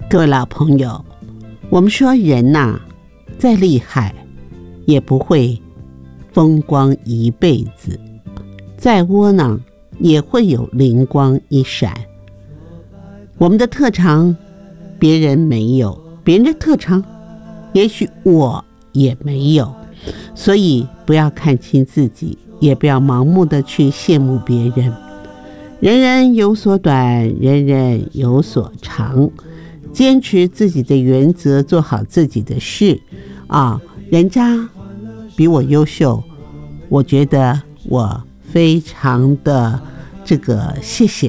各位老朋友，我们说人呐，再厉害也不会风光一辈子，再窝囊也会有灵光一闪。我们的特长别人没有，别人的特长也许我也没有，所以不要看轻自己，也不要盲目的去羡慕别人。人人有所短，人人有所长，坚持自己的原则，做好自己的事啊！人家比我优秀，我觉得我非常的谢谢